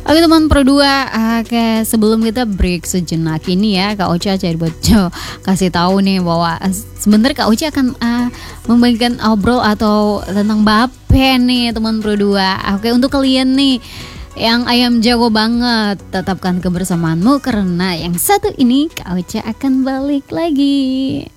Oke teman Pro 2, oke sebelum kita break sejenak ini ya Kak Ocha cari boco kasih tahu nih bahwa sebentar Kak Ocha akan membagikan obrol atau tentang Bape nih teman Pro 2. Oke untuk kalian nih yang ayam jago banget, tetapkan kebersamaanmu karena yang satu ini Kak Ocha akan balik lagi.